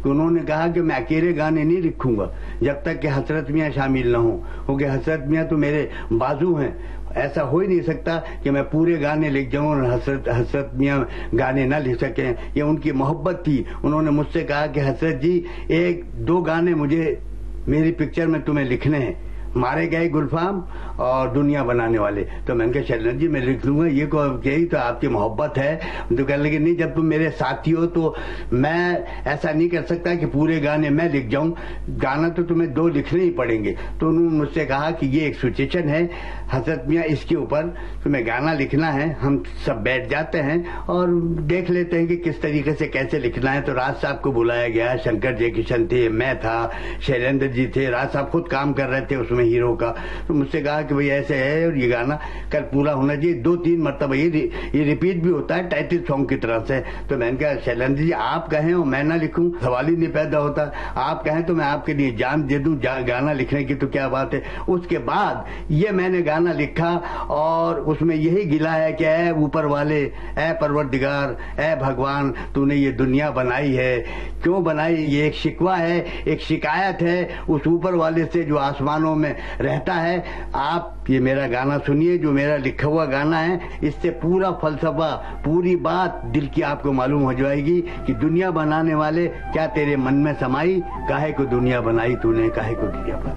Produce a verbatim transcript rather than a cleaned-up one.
कि उन्होंने कहा कि मैं अकेले गाने नहीं लिखूंगा जब तक कि हसरत मियाँ शामिल न हो, क्योंकि हसरत मियाँ तो मेरे बाजू हैं। ऐसा हो ही नहीं सकता कि मैं पूरे गाने लिख जाऊं और हसरत हसरत मियाँ गाने ना लिख सकें। ये उनकी मोहब्बत थी। उन्होंने मुझसे कहा कि हसरत जी, एक दो गाने मुझे मेरी पिक्चर में तुम्हें लिखने हैं, मारे गए गुलफाम और दुनिया बनाने वाले। तो मैंने कहा शैलेंद्र जी मैं लिख लूंगा, ये को यही तो आपकी मोहब्बत है। तो कहने लगे नहीं, जब तुम मेरे साथी हो तो मैं ऐसा नहीं कर सकता कि पूरे गाने मैं लिख जाऊं, गाना तो तुम्हें दो लिखने ही पड़ेंगे। तो उन्होंने मुझसे कहा कि ये एक सिचुएशन है हसरत मियाँ, इसके ऊपर तुम्हें गाना लिखना है। हम सब बैठ जाते हैं और देख लेते हैं कि किस तरीके से कैसे लिखना है। तो राज साहब को बुलाया गया, शंकर जयकिशन थे, मैं था, शैलेंद्र जी थे, राज साहब खुद काम कर रहे थे उसमें हीरो का। तो मुझसे कहा कि भाई ऐसे है और ये गाना कल पूरा होना चाहिए, दो तीन मरतबा ये ये रिपीट भी होता है टाइटल सॉन्ग की तरह से। तो मैंने कहा शैलेंद्र जी आप कहें और मैं ना लिखूं, सवाल ही नहीं पैदा होता। आप कहें तो मैं आपके लिए जान दे दूं गाना लिखने की, तो क्या बात है। उसके बाद ये मैंने गाना लिखा और उसमें यही गिला है कि ऐ ऊपर वाले, ऐ परवरदिगार, ऐ भगवान, तूने ये दुनिया बनाई है, क्यों बनाई। ये एक शिकवा है, एक शिकायत है उस ऊपर वाले से जो आसमानों में रहता है। आप ये मेरा गाना सुनिए, जो मेरा लिखा हुआ गाना है, इससे पूरा फलसफा, पूरी बात दिल की आपको मालूम हो जाएगी कि दुनिया बनाने वाले क्या तेरे मन में समाई, काहे को दुनिया बनाई तूने, काहे को दुनिया बनाई।